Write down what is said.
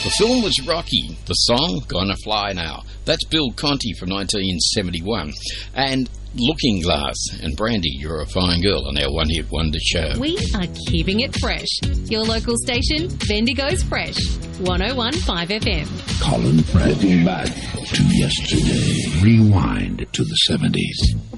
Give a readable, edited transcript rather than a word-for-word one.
The film was Rocky. The song, Gonna Fly Now. That's Bill Conti from 1971. And Looking Glass. And Brandy, You're a Fine Girl on our One Hit Wonder show. We are keeping it fresh. Your local station, Bendigo's Fresh. 101.5 FM. Colin Pratt. Looking back to yesterday. Rewind to the 70s.